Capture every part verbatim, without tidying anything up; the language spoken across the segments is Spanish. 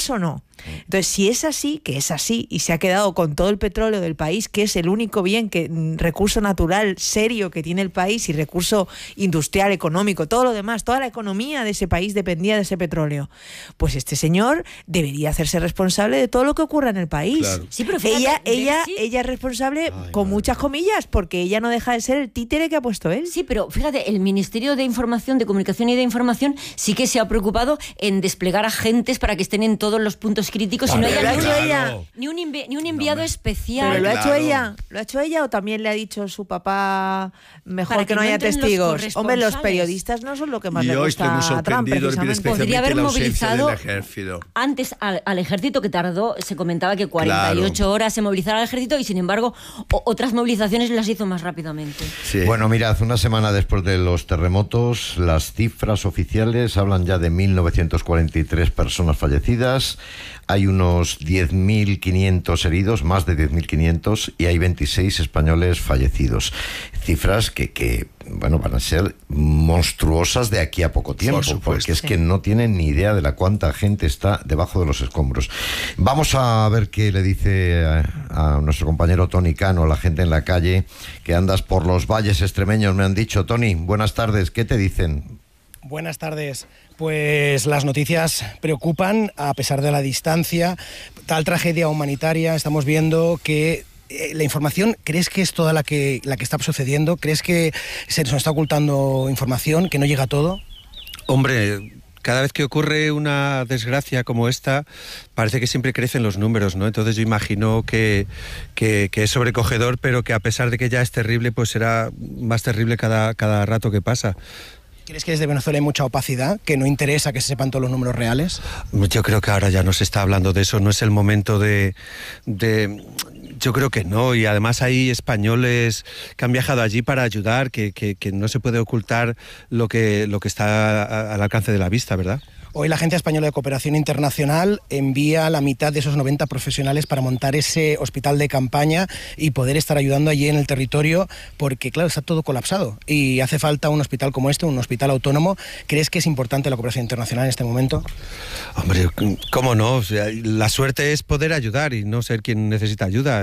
o no? Entonces, si es así, que es así, y se ha quedado con todo el petróleo del país, que es el único bien, que recurso natural serio que tiene el país, y recurso industrial, económico, todo lo demás, toda la economía de ese país dependía de ese petróleo, pues este señor debería hacerse responsable de todo lo que ocurra en el país. Claro. Sí, pero fíjate, ella, de- ella, sí. ella es responsable, Ay, con madre. muchas comillas, porque ella no deja de ser el títere que ha puesto él. Sí, pero fíjate, el Ministerio de Información, de Comunicación y de Información sí que se ha preocupado en desplegar agentes para que estén en todos los puntos críticos y no haya Pero lo ha ni un, hecho ella. ni un, inve- ni un enviado especial. Pero lo ha Claro. hecho ella, lo ha hecho ella, o también le ha dicho su papá mejor Para que, que no no haya entren los testigos. Hombre, los corresponsales. periodistas no son lo que más Y le hoy estoy muy gusta a Trump, sorprendido, precisamente. Podría especialmente haber la ausencia movilizado del ejército. Antes al, al ejército, que tardó, se comentaba que cuarenta y ocho Claro. horas en movilizar al ejército, y sin embargo o- otras movilizaciones las hizo más rápidamente. Sí. Bueno, mirad, una semana después de los terremotos, las cifras oficiales hablan ya de mil novecientos cuarenta y tres personas fallecidas, hay unos diez mil quinientos heridos, más de diez mil quinientos, y hay veintiséis españoles fallecidos. Cifras que, que, bueno, van a ser monstruosas de aquí a poco tiempo, Por supuesto. porque es que no tienen ni idea de la cuánta gente está debajo de los escombros. Vamos a ver qué le dice a, a nuestro compañero Tony Cano, a la gente en la calle, que andas por los valles extremeños, me han dicho. Tony, buenas tardes, ¿qué te dicen? Buenas tardes. Pues las noticias preocupan a pesar de la distancia. Tal tragedia humanitaria, estamos viendo que eh, la información, ¿crees que es toda la que, la que está sucediendo? ¿Crees que se nos está ocultando información, que no llega a todo? Hombre, cada vez que ocurre una desgracia como esta, parece que siempre crecen los números, ¿no? Entonces yo imagino que, que, que es sobrecogedor, pero que a pesar de que ya es terrible, pues será más terrible cada, cada rato que pasa. ¿Crees que desde Venezuela hay mucha opacidad, que no interesa que se sepan todos los números reales? Yo creo que ahora ya no se está hablando de eso, no es el momento de... de yo creo que no, y además hay españoles que han viajado allí para ayudar, que, que, que no se puede ocultar lo que, lo que está a- al alcance de la vista, ¿verdad? Hoy la Agencia Española de Cooperación Internacional envía la mitad de esos noventa profesionales para montar ese hospital de campaña y poder estar ayudando allí en el territorio, porque claro, está todo colapsado y hace falta un hospital como este, un hospital autónomo. ¿Crees que es importante la cooperación internacional en este momento? Hombre, ¿cómo no? O sea, la suerte es poder ayudar y no ser quien necesita ayuda.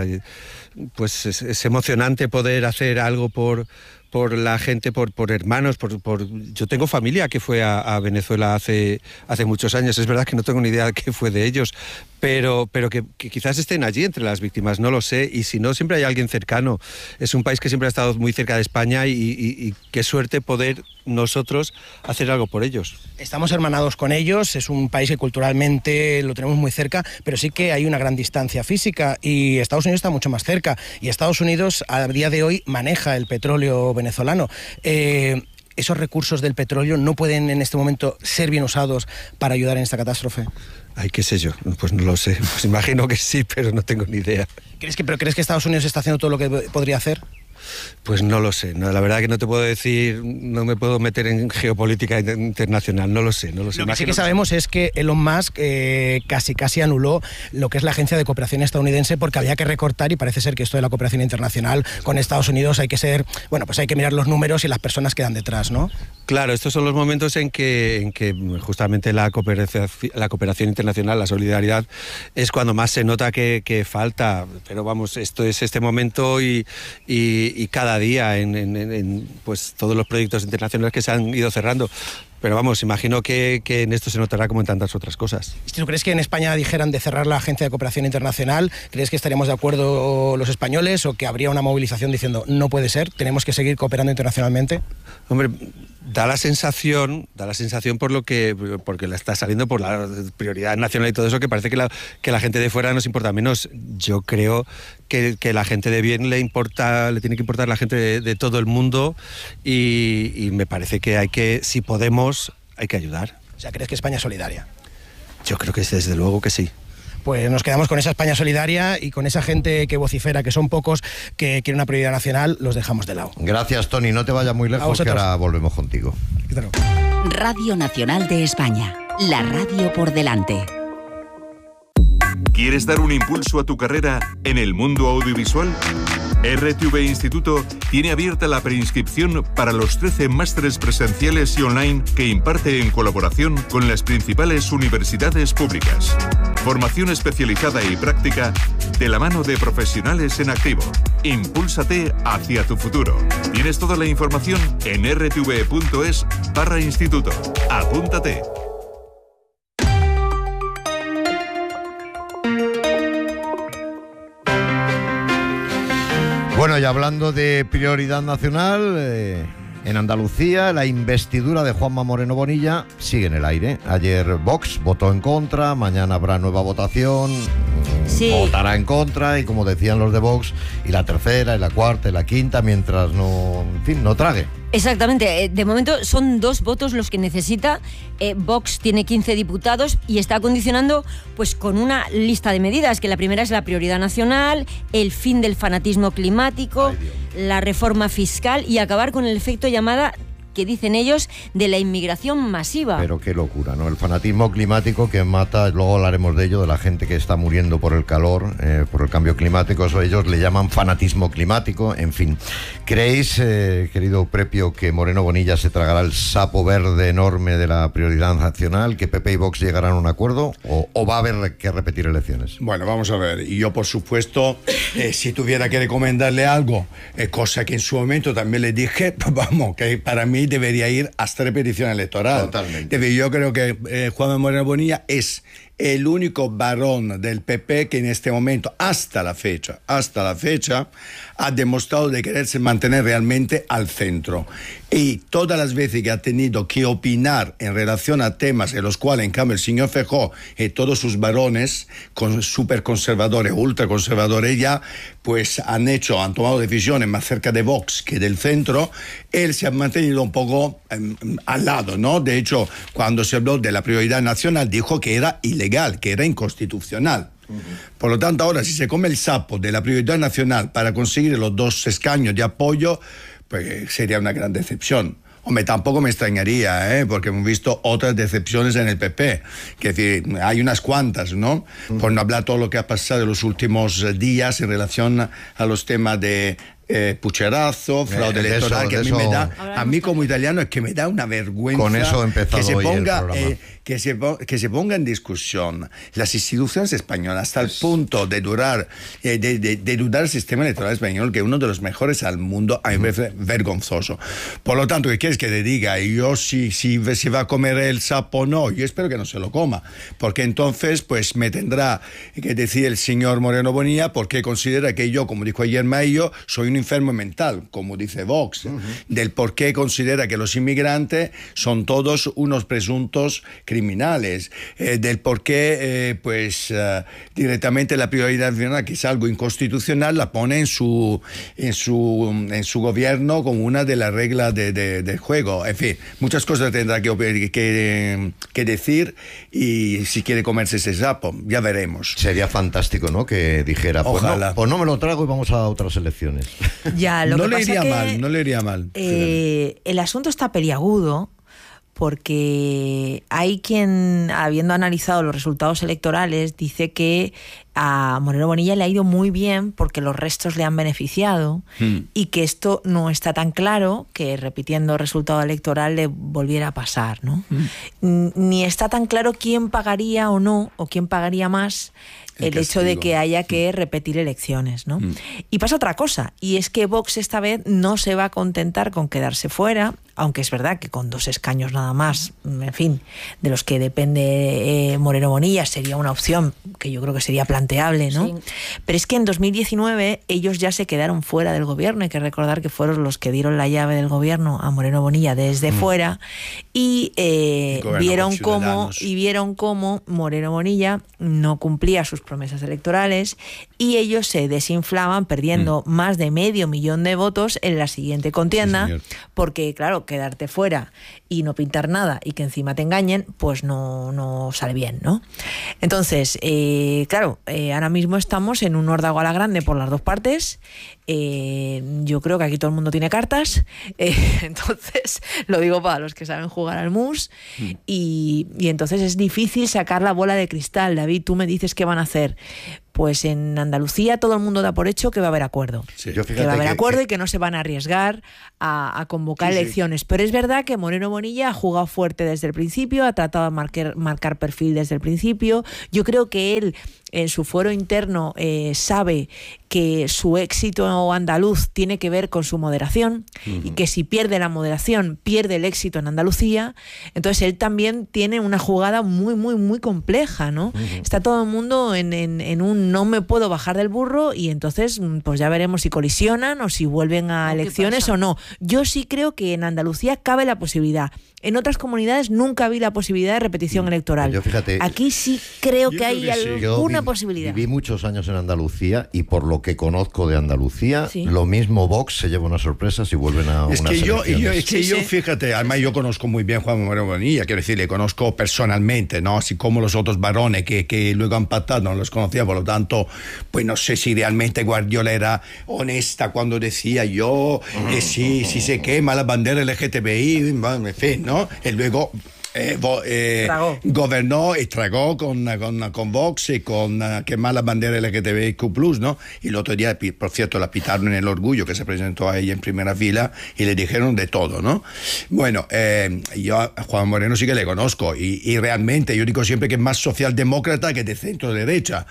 Pues es, es emocionante poder hacer algo por... por la gente, por, por hermanos, por, por... Yo tengo familia que fue a, a Venezuela hace, hace muchos años, es verdad que no tengo ni idea de qué fue de ellos, pero, pero que, que quizás estén allí entre las víctimas, no lo sé, y si no, siempre hay alguien cercano. Es un país que siempre ha estado muy cerca de España y, y, y qué suerte poder nosotros hacer algo por ellos. Estamos hermanados con ellos, es un país que culturalmente lo tenemos muy cerca, pero sí que hay una gran distancia física y Estados Unidos está mucho más cerca, y Estados Unidos a día de hoy maneja el petróleo venezolano. Eh, ¿Esos recursos del petróleo no pueden en este momento ser bien usados para ayudar en esta catástrofe? Ay, qué sé yo, pues no lo sé, pues imagino que sí, pero no tengo ni idea. ¿Crees que, pero ¿crees que Estados Unidos está haciendo todo lo que podría hacer? Pues no lo sé, no, la verdad que no te puedo decir, no me puedo meter en geopolítica internacional, no lo sé, no lo sé. Lo que sí Imagino que sabemos es que Elon Musk eh, casi casi anuló lo que es la Agencia de Cooperación Estadounidense porque había que recortar, y parece ser que esto de la cooperación internacional con Estados Unidos hay que ser, bueno, pues hay que mirar los números y las personas que dan detrás, ¿no? Claro, estos son los momentos en que, en que justamente la cooperación, la cooperación internacional, la solidaridad, es cuando más se nota que, que falta. Pero vamos, esto es este momento y, y, y cada día en, en, en pues todos los proyectos internacionales que se han ido cerrando. Pero vamos, imagino que, que en esto se notará como en tantas otras cosas. Si tú crees que en España dijeran de cerrar la Agencia de Cooperación Internacional, ¿crees que estaríamos de acuerdo los españoles o que habría una movilización diciendo no puede ser, tenemos que seguir cooperando internacionalmente? Hombre, da la sensación, da la sensación por lo que, porque la está saliendo por la prioridad nacional y todo eso, que parece que la, que la gente de fuera nos importa menos. Yo creo que, que la gente de bien le importa, le tiene que importar la gente de, de todo el mundo y, y me parece que hay que, si podemos, hay que ayudar. O sea, ¿crees que España es solidaria? Yo creo que desde luego que sí. Pues nos quedamos con esa España solidaria y con esa gente que vocifera, que son pocos, que quiere una prioridad nacional, los dejamos de lado. Gracias, Tony, no te vayas muy lejos, que ahora volvemos contigo. Claro. Radio Nacional de España, la radio por delante. ¿Quieres dar un impulso a tu carrera en el mundo audiovisual? R T V Instituto tiene abierta la preinscripción para los trece másteres presenciales y online que imparte en colaboración con las principales universidades públicas. Formación especializada y práctica de la mano de profesionales en activo. Impúlsate hacia tu futuro. Tienes toda la información en r t v punto es barra instituto. Apúntate. Bueno, y hablando de prioridad nacional, eh, en Andalucía la investidura de Juanma Moreno Bonilla sigue en el aire. Ayer Vox votó en contra, mañana habrá nueva votación, sí. votará en contra, y como decían los de Vox, y la tercera, y la cuarta, y la quinta, mientras no, en fin, no trague. Exactamente, de momento son dos votos los que necesita. eh, Vox tiene quince diputados y está condicionando pues con una lista de medidas, que la primera es la prioridad nacional, el fin del fanatismo climático, Ay, la reforma fiscal y acabar con el efecto llamada, que dicen ellos, de la inmigración masiva. Pero qué locura, ¿no? El fanatismo climático que mata, luego hablaremos de ello, de la gente que está muriendo por el calor, eh, por el cambio climático, eso ellos le llaman fanatismo climático, en fin. ¿Creéis, eh, querido Prepio, que Moreno Bonilla se tragará el sapo verde enorme de la prioridad nacional, que P P y Vox llegarán a un acuerdo, o, o va a haber que repetir elecciones? Bueno, vamos a ver, y yo por supuesto, eh, si tuviera que recomendarle algo, eh, cosa que en su momento también le dije, pues vamos, que para mí debería ir hasta repetición electoral. Totalmente. Yo creo que eh, Juanma Moreno Bonilla es el único varón del P P que en este momento, hasta la fecha, hasta la fecha, ha demostrado de quererse mantener realmente al centro. Y todas las veces que ha tenido que opinar en relación a temas en los cuales, en cambio, el señor Feijóo y todos sus varones, con súper conservadores, ultra conservadores ya, pues han hecho, han tomado decisiones más cerca de Vox que del centro, él se ha mantenido un poco eh, al lado, ¿no? De hecho, cuando se habló de la prioridad nacional, dijo que era ilegal, que era inconstitucional. Uh-huh. Por lo tanto, ahora, si se come el sapo de la prioridad nacional para conseguir los dos escaños de apoyo, pues sería una gran decepción. Hombre, tampoco me extrañaría, ¿eh? Porque hemos visto otras decepciones en el P P. Que decir, hay unas cuantas, ¿no? Uh-huh. Por no hablar todo lo que ha pasado en los últimos días en relación a los temas de Eh, pucherazo, fraude eh, electoral, eso, que a mí, eso... me da, a mí como italiano es que me da una vergüenza. Con eso empezó que se hoy ponga, el programa. Eh, que, se, que se ponga en discusión las instituciones españolas hasta el punto de durar, eh, de, de, de dudar el sistema electoral español, que es uno de los mejores al mundo, a mí me parece vergonzoso. Por lo tanto, ¿qué quieres que te diga? Yo si, si se va a comer el sapo o no, yo espero que no se lo coma, porque entonces pues me tendrá que decir el señor Moreno Bonilla porque considera que yo, como dijo ayer Mayo, soy un enfermo mental, como dice Vox, uh-huh. del por qué considera que los inmigrantes son todos unos presuntos criminales, eh, del por qué eh, pues uh, directamente la prioridad nacional, que es algo inconstitucional, la pone en su en su en su gobierno como una de las reglas de, de, de juego. En fin, muchas cosas tendrá que, que, que decir, y si quiere comerse ese sapo, ya veremos. Sería fantástico, ¿no? Que dijera, pues no, pues no me lo trago y vamos a otras elecciones. Ya, lo no que le pasa iría que, mal, no le iría mal. Eh, el asunto está peliagudo porque hay quien, habiendo analizado los resultados electorales, dice que a Moreno Bonilla le ha ido muy bien porque los restos le han beneficiado mm. y que esto no está tan claro que repitiendo resultado electoral le volviera a pasar, ¿no? Mm. Ni está tan claro quién pagaría o no, o quién pagaría más el, el hecho de que haya que repetir elecciones, ¿no? Mm. Y pasa otra cosa, y es que Vox esta vez no se va a contentar con quedarse fuera, aunque es verdad que con dos escaños nada más, en fin, de los que depende eh, Moreno Bonilla, sería una opción que yo creo que sería planteable, ¿no? Sí. Pero es que en dos mil diecinueve ellos ya se quedaron fuera del gobierno, hay que recordar que fueron los que dieron la llave del gobierno a Moreno Bonilla desde mm. fuera, y eh, vieron cómo y vieron cómo Moreno Bonilla no cumplía sus promesas electorales y ellos se desinflaban perdiendo mm. más de medio millón de votos en la siguiente contienda, sí, porque claro, quedarte fuera y no pintar nada y que encima te engañen, pues no, no sale bien, ¿no? Entonces, eh, claro, eh, ahora mismo estamos en un órdago a la grande por las dos partes. Eh, yo creo que aquí todo el mundo tiene cartas, eh, entonces lo digo para los que saben jugar al mus, mm. y, y entonces es difícil sacar la bola de cristal. David, tú me dices qué van a hacer. pues en Andalucía todo el mundo da por hecho que va a haber acuerdo. Sí. Yo Que fíjate va a haber que- acuerdo que- y que no se van a arriesgar a, a convocar Sí, sí. elecciones. Pero es verdad que Moreno Bonilla ha jugado fuerte desde el principio, ha tratado de marcar, marcar perfil desde el principio. Yo creo que él, en su fuero interno, eh, sabe que su éxito andaluz tiene que ver con su moderación, uh-huh. y que si pierde la moderación, pierde el éxito en Andalucía. Entonces él también tiene una jugada muy, muy, muy compleja, ¿no? Uh-huh. Está todo el mundo en, en, en un no me puedo bajar del burro, y entonces pues ya veremos si colisionan o si vuelven a elecciones o no. Yo sí creo que en Andalucía cabe la posibilidad. En otras comunidades nunca vi la posibilidad de repetición electoral. Yo, fíjate, aquí sí creo que hay creo que sí. alguna vi, posibilidad. Viví muchos años en Andalucía, y por lo que conozco de Andalucía, sí. lo mismo Vox se lleva una sorpresa si vuelven a es unas que yo, elecciones. yo, es que sí, yo, sí. fíjate, además yo conozco muy bien a Juan Moreno Bonilla, quiero decir, le conozco personalmente, ¿no? Así como los otros varones que, que luego han pactado, no los conocía, por lo tanto, pues no sé si realmente Guardiola era honesta cuando decía yo, eh, sí, sí se quema la bandera L G T B I, en fin, ¿no? Y luego Eh, vo, eh, gobernó y tragó con, con, con Vox y con uh, quemar la bandera L G T B I Q plus, ¿no? Y el otro día, por cierto, la pitaron en el Orgullo, que se presentó a ella en primera fila, y le dijeron de todo, ¿no? Bueno, eh, yo a Juan Moreno sí que le conozco, y, y realmente yo digo siempre que es más socialdemócrata que de centro derecha.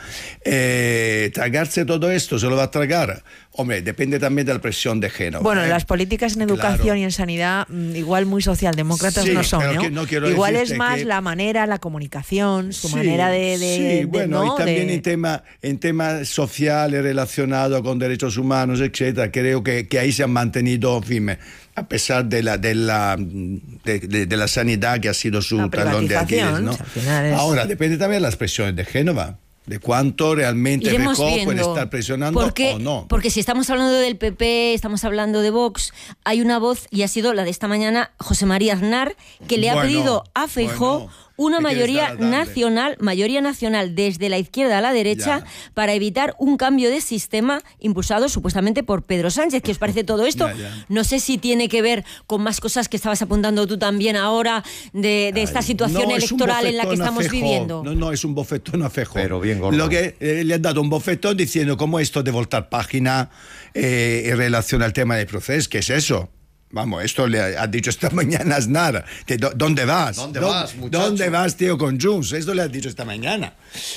Eh, tragarse todo esto, ¿se lo va a tragar? Hombre, depende también de la presión de Génova. Bueno, ¿eh? las políticas en educación Claro. y en sanidad igual muy socialdemócratas Sí, no son, pero ¿no? que no quiero igual es decirte más que- la manera, la comunicación, su Sí, manera de... de- sí, de- bueno, ¿no? y también de- en temas en tema sociales relacionados con derechos humanos, etcétera, creo que, que ahí se han mantenido firmes, a pesar de la de la de, de- de la sanidad que ha sido su La talón de Aquiles, privatización, ¿no? al final es- Ahora depende también de las presiones de Génova, de cuánto realmente Iremos Feijóo puede viendo. estar presionando porque, o no. Porque si estamos hablando del P P, estamos hablando de Vox, hay una voz, y ha sido la de esta mañana, José María Aznar, que le ha Bueno, pedido a Feijóo bueno, una ¿qué quieres mayoría dar a darle? nacional, mayoría nacional desde la izquierda a la derecha, Ya. para evitar un cambio de sistema impulsado supuestamente por Pedro Sánchez. ¿Qué os parece todo esto? Ya, ya. No sé si tiene que ver con más cosas que estabas apuntando tú también ahora, de, de esta situación No, es un electoral en la que bofetón a estamos Feijóo. viviendo. No, no, es un bofetón a Feijóo. Pero bien gordo. Lo que eh, le han dado un bofetón diciendo como esto de voltar página eh, en relación al tema del proceso, ¿qué es eso? Vamos, esto le ha dicho esta mañana Aznar. Que, do- ¿Dónde vas? ¿Dónde ¿Dó- vas, muchacho? ¿Dónde vas, tío, con Junts? Esto le ha dicho esta mañana.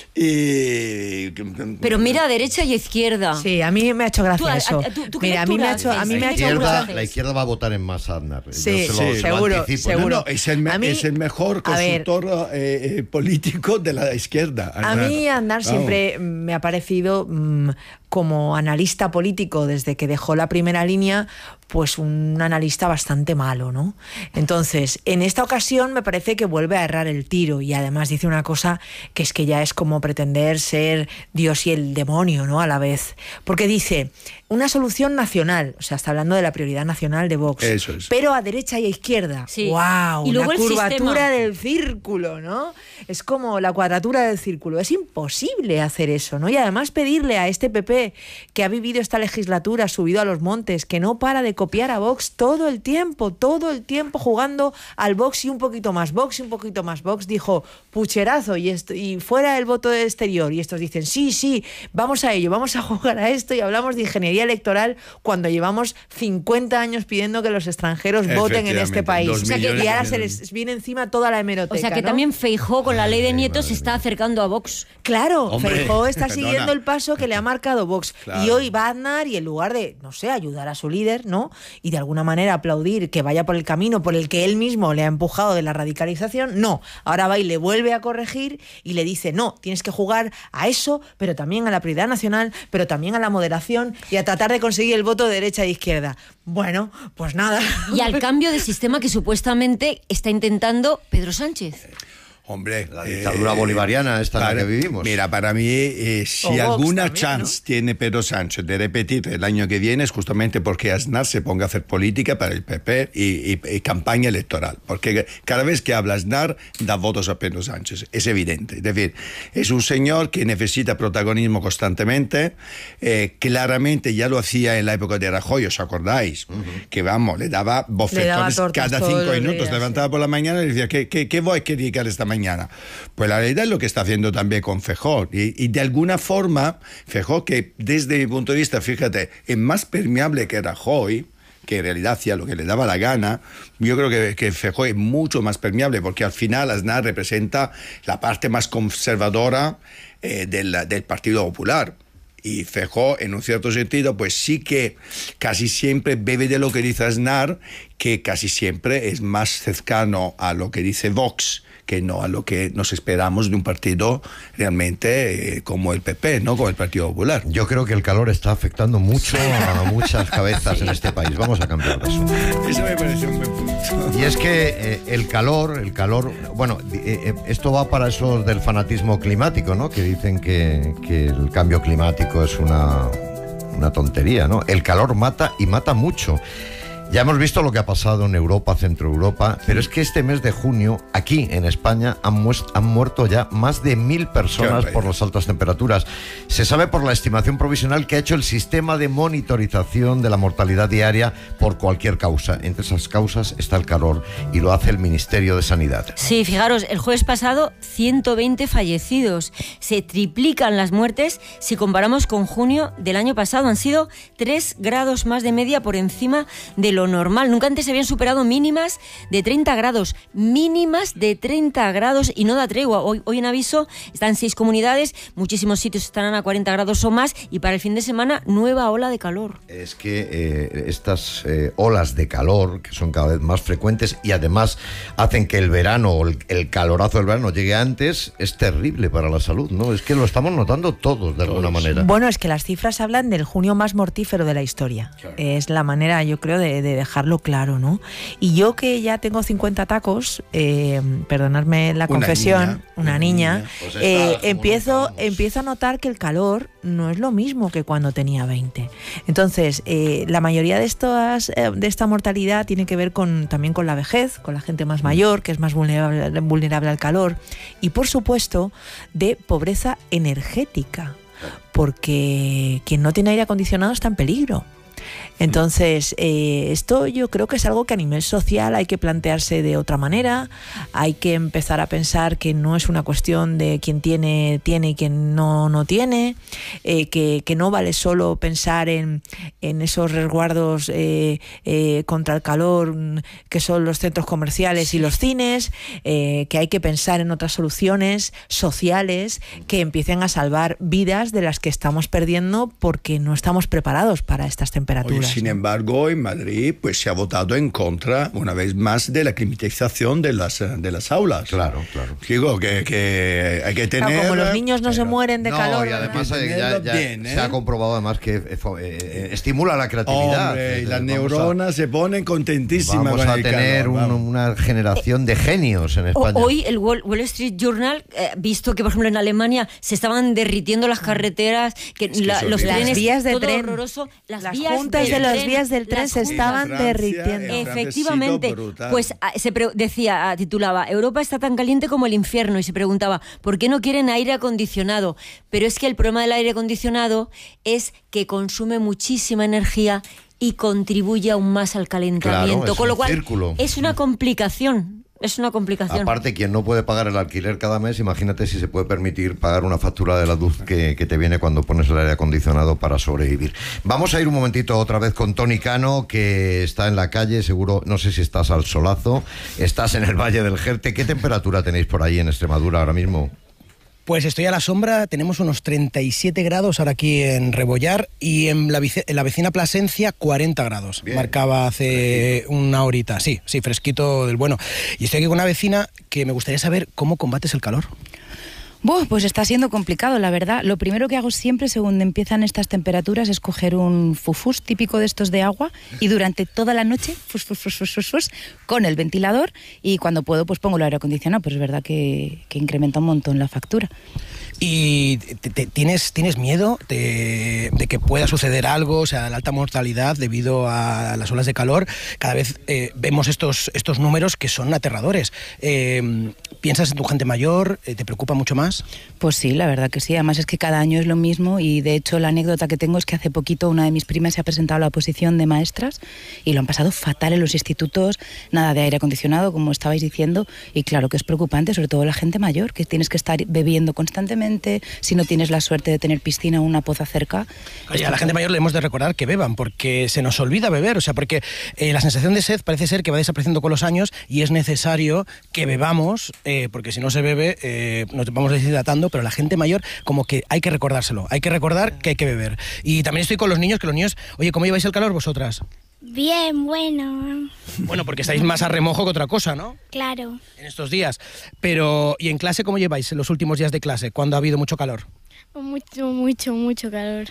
Y... Pero mira a derecha y a izquierda. Sí, a mí me ha hecho Tú, gracia a- eso. a- tú- tú qué Mira, a mí me ha hecho, lectura a mí haces? me ha la, hecho ¿Qué lectura izquierda, haces? la izquierda va a votar en más Aznar. Yo Sí, se lo- sí, lo seguro, anticipo. seguro. No, no, es el, me- A mí- es el mejor a ver, consultor eh, eh, político de la izquierda. A mí Aznar Vamos. siempre me ha parecido, mm, como analista político, desde que dejó la primera línea, pues un analista bastante malo, ¿no? Entonces, en esta ocasión me parece que vuelve a errar el tiro, y además dice una cosa que es que ya es como pretender ser Dios y el demonio, ¿no? A la vez. Porque dice, una solución nacional, o sea, está hablando de la prioridad nacional de Vox, Eso es. pero a derecha y a izquierda. Sí. ¡Wow! Y luego la el curvatura sistema. del círculo, ¿no? Es como la cuadratura del círculo. Es imposible hacer eso, ¿no? Y además pedirle a este P P, que ha vivido esta legislatura subido a los montes, que no para de copiar a Vox todo el tiempo, todo el tiempo jugando al Vox y un poquito más Vox y un poquito más Vox, dijo pucherazo y, esto, y fuera el voto de exterior. Y estos dicen, sí, sí, vamos a ello, vamos a jugar a esto, y hablamos de ingeniería electoral cuando llevamos cincuenta años pidiendo que los extranjeros voten en este Efectivamente, país. dos O sea que, millones y ahora de- se les viene encima toda la hemeroteca. O sea que ¿no? también Feijóo con la ley de Ay, nietos se madre está mía. acercando a Vox. Claro, Hombre, Feijóo está perdona. siguiendo el paso que le ha marcado Vox. Claro. Y hoy va a Aznar, y en lugar de, no sé, ayudar a su líder, ¿no? Y de alguna manera aplaudir que vaya por el camino por el que él mismo le ha empujado de la radicalización, no. Ahora va y le vuelve a corregir y le dice, no, tienes que jugar a eso, pero también a la prioridad nacional, pero también a la moderación y a tratar de conseguir el voto de derecha e izquierda. Bueno, pues nada. Y al cambio de sistema que supuestamente está intentando Pedro Sánchez. Hombre, La dictadura bolivariana esta en la para- que vivimos. Mira, para mí, eh, si O Vox alguna también, chance ¿no? tiene Pedro Sánchez de repetir el año que viene, es justamente porque Aznar se ponga a hacer política para el P P y, y- y campaña electoral. Porque cada vez que habla Aznar, da votos a Pedro Sánchez. Es evidente. Es decir, es un señor que necesita protagonismo constantemente. Eh, claramente ya lo hacía en la época de Rajoy, ¿os acordáis? Que vamos, le daba bofetones tortas cada todos cinco los minutos. días, Levantaba por la mañana y decía, ¿qué, qué, qué voy a dedicar esta mañana? mañana. Pues la realidad es lo que está haciendo también con Feijóo. Y, y de alguna forma, Feijóo, que desde mi punto de vista, fíjate, es más permeable que Rajoy, que en realidad hacía lo que le daba la gana, yo creo que, que Feijóo es mucho más permeable, porque al final Aznar representa la parte más conservadora eh, del, del Partido Popular. Y Feijóo, en un cierto sentido, pues sí que casi siempre bebe de lo que dice Aznar, que casi siempre es más cercano a lo que dice Vox, que no a lo que nos esperamos de un partido realmente eh, como el P P, ¿no? Como el Partido Popular. Yo creo que el calor está afectando mucho a muchas cabezas sí. en este país. Vamos a cambiar de eso. Eso me parece un buen punto. Y es que eh, el calor, el calor, bueno, eh, esto va para esos del fanatismo climático, ¿no? Que dicen que, que el cambio climático es una, una tontería, ¿no? El calor mata y mata mucho. Ya hemos visto lo que ha pasado en Europa, Centro Europa, pero es que este mes de junio, aquí en España, han, mu- han muerto ya más de mil personas por las altas temperaturas. Se sabe por la estimación provisional que ha hecho el sistema de monitorización de la mortalidad diaria por cualquier causa. Entre esas causas está el calor y lo hace el Ministerio de Sanidad. Sí, fijaros, el jueves pasado ciento veinte fallecidos. Se triplican las muertes si comparamos con junio del año pasado. Han sido tres grados más de media por encima de lo normal. Nunca antes se habían superado mínimas de treinta grados, mínimas de treinta grados y no da tregua. Hoy, hoy en aviso están seis comunidades, muchísimos sitios estarán a cuarenta grados o más y para el fin de semana nueva ola de calor. Es que eh, estas eh, olas de calor, que son cada vez más frecuentes y además hacen que el verano o el, el calorazo del verano llegue antes, es terrible para la salud, ¿no? Es que lo estamos notando todos de alguna manera. Bueno, es que las cifras hablan del junio más mortífero de la historia. Claro. Es la manera, yo creo, de, de dejarlo claro, ¿no? Y yo que ya tengo cincuenta tacos, eh, perdonadme la confesión, una niña, una niña pues eh, empiezo, empiezo a notar que el calor no es lo mismo que cuando tenía veinte. Entonces, eh, la mayoría de, estas, eh, de esta mortalidad tiene que ver con, también con la vejez, con la gente más mayor, que es más vulnerable, vulnerable al calor, y por supuesto, de pobreza energética, porque quien no tiene aire acondicionado está en peligro. Entonces, eh, esto yo creo que es algo que a nivel social hay que plantearse de otra manera, hay que empezar a pensar que no es una cuestión de quien tiene, tiene y quien no, no tiene, eh, que, que no vale solo pensar en, en esos resguardos eh, eh, contra el calor que son los centros comerciales y los cines, eh, que hay que pensar en otras soluciones sociales que empiecen a salvar vidas de las que estamos perdiendo porque no estamos preparados para estas temperaturas. Oye, sin embargo, en Madrid pues se ha votado en contra, una vez más, de la climatización de las, de las aulas. Claro, claro. Digo que, que hay que tener... Claro, como los niños no pero, se mueren de no, calor. Y además hay ya, ya bien, ¿eh? se ha comprobado además que eh, eh, estimula la creatividad. Hombre, y las neuronas a, se ponen contentísimas. Vamos con a el tener calor, un, vamos. una generación de genios en España. Hoy el Wall, Wall Street Journal, eh, visto que por ejemplo en Alemania se estaban derritiendo las carreteras, que, es que la, los las trenes, vías de todo tren, horroroso, las, las vías juntas de, de las tren, vías del tren se estaban Francia, derritiendo. Efectivamente, pues se pre- decía, titulaba, Europa está tan caliente como el infierno, y se preguntaba, ¿por qué no quieren aire acondicionado? Pero es que el problema del aire acondicionado es que consume muchísima energía y contribuye aún más al calentamiento, claro, con lo cual círculo. es una complicación. Es una complicación. Aparte, quien no puede pagar el alquiler cada mes, imagínate si se puede permitir pagar una factura de la luz que, que te viene cuando pones el aire acondicionado para sobrevivir. Vamos a ir un momentito otra vez con Toni Cano, que está en la calle, seguro, no sé si estás al solazo, estás en el Valle del Jerte. ¿Qué temperatura tenéis por ahí en Extremadura ahora mismo? Pues estoy a la sombra, tenemos unos treinta y siete grados ahora aquí en Rebollar y en la, vice, en la vecina Plasencia cuarenta grados. Bien. Marcaba hace fresquito. Una horita, sí, sí, fresquito del bueno. Y estoy aquí con una vecina que me gustaría saber cómo combates el calor. Buh, pues está siendo complicado, la verdad. Lo primero que hago siempre, según empiezan estas temperaturas, es coger un fufús típico de estos de agua y durante toda la noche, fus, fus, fus, fus, fus, fus, con el ventilador, y cuando puedo, pues pongo el aire acondicionado, pero es verdad que, que incrementa un montón la factura. ¿Y te, te, tienes, tienes miedo de, de que pueda suceder algo, o sea, la alta mortalidad debido a las olas de calor? Cada vez eh, vemos estos, estos números que son aterradores. Eh, ¿Piensas en tu gente mayor? ¿Te preocupa mucho más? más? Pues sí, la verdad que sí. Además es que cada año es lo mismo y de hecho la anécdota que tengo es que hace poquito una de mis primas se ha presentado a la oposición de maestras y lo han pasado fatal en los institutos, nada de aire acondicionado, como estabais diciendo, y claro que es preocupante, sobre todo la gente mayor, que tienes que estar bebiendo constantemente, si no tienes la suerte de tener piscina o una poza cerca. Oye, a la gente mayor le hemos de recordar que beban, porque se nos olvida beber, o sea, porque eh, la sensación de sed parece ser que va desapareciendo con los años y es necesario que bebamos, eh, porque si no se bebe eh, nos vamos deshidratando, pero la gente mayor como que hay que recordárselo, hay que recordar que hay que beber. Y también estoy con los niños, que los niños, oye, ¿cómo lleváis el calor vosotras? Bien, bueno. Bueno, porque estáis más a remojo que otra cosa, ¿no? Claro. En estos días. Pero, ¿y en clase cómo lleváis en los últimos días de clase, cuando ha habido mucho calor? Mucho, mucho, mucho calor.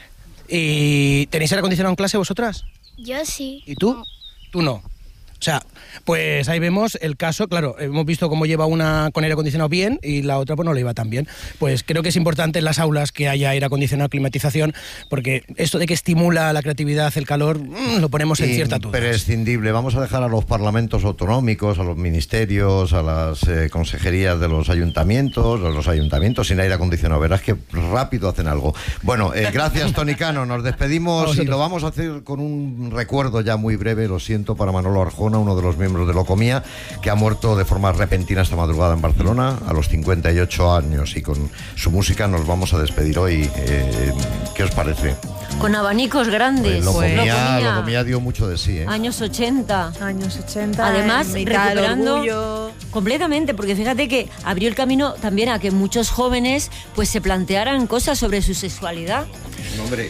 ¿Y tenéis aire acondicionado en clase vosotras? Yo sí. ¿Y tú? No. Tú no. O sea, pues ahí vemos el caso, claro, hemos visto cómo lleva una con aire acondicionado bien y la otra pues no le iba tan bien. Pues creo que es importante en las aulas que haya aire acondicionado, climatización, porque esto de que estimula la creatividad, el calor, mmm, lo ponemos en cierta duda. Imprescindible. Vamos a dejar a los parlamentos autonómicos, a los ministerios, a las eh, consejerías de los ayuntamientos, a los ayuntamientos sin aire acondicionado. Verás que rápido hacen algo. Bueno, eh, gracias Toni Cano, nos despedimos y lo vamos a hacer con un recuerdo ya muy breve, lo siento, para Manolo Arjona, uno de los miembros de Locomía, que ha muerto de forma repentina esta madrugada en Barcelona a los cincuenta y ocho años, y con su música nos vamos a despedir hoy. Eh, ¿qué os parece? Con abanicos grandes. Pues Locomía, Locomía. Locomía dio mucho de sí, ¿eh? Años ochenta. Años ochenta. Además, mitad del recuperando orgullo. completamente, porque fíjate que abrió el camino también a que muchos jóvenes pues se plantearan cosas sobre su sexualidad. Hombre.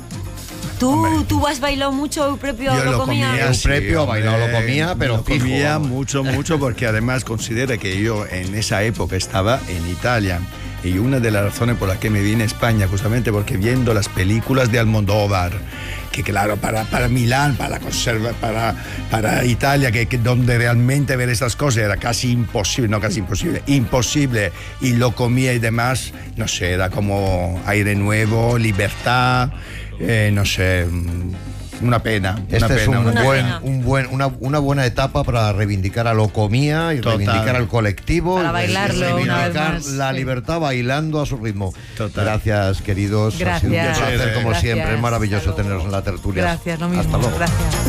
¿Tú, ¿Tú has bailado mucho Eupropio Yo lo comía, Eupropio, sí, bailado lo comía, pero lo comía fijo. mucho, mucho, porque además considera que yo en esa época estaba en Italia. Y una de las razones por las que me vine a España, justamente porque viendo las películas de Almodóvar, que claro, para, para Milán, para, conserva, para, para Italia, que, que donde realmente ver estas cosas era casi imposible, no casi imposible, imposible, y lo comía y demás, no sé, era como aire nuevo, libertad, eh, no sé, una pena. Este una es pena, un una buen, pena. un buen, una, una buena etapa para reivindicar a Locomía y Total. reivindicar al colectivo. Para y bailarlo una vez reivindicar más, la sí. libertad bailando a su ritmo. Total. Gracias, queridos. Gracias. Ha sido un placer, como Gracias. siempre. Es maravilloso Hasta luego. teneros en la tertulia. Gracias, lo mismo. Hasta luego. Gracias.